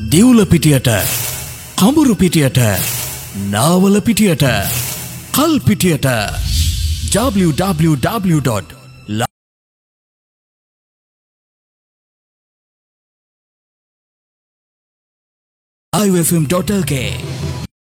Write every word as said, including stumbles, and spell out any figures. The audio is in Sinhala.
දිවුල පිටියට, කඹුරු පිටියට, නාවල පිටියට, කල් පිටියට w w w dot live f m dot l k